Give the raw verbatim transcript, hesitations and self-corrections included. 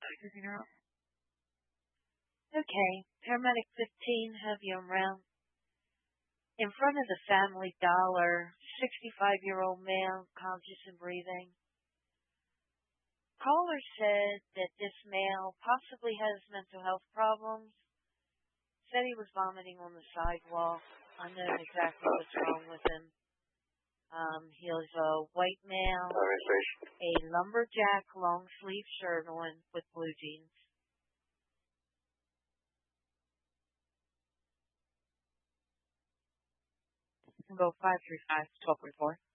Figuring out. Okay, paramedic fifteen, have you around. In front of the Family Dollar, sixty-five-year-old male, conscious and breathing. Caller said that this male possibly has mental health problems. Said he was vomiting on the sidewalk. Unknown exactly what's wrong with him. Um, he was a white male, a lumberjack long sleeve shirt on with blue jeans. Go five three five twelve forty four.